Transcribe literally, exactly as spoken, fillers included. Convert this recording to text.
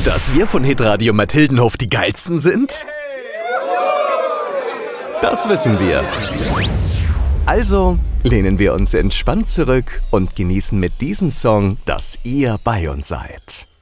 Dass wir von Hitradio Mathildenhof die geilsten sind? Das wissen wir. Also lehnen wir uns entspannt zurück und genießen mit diesem Song, dass ihr bei uns seid.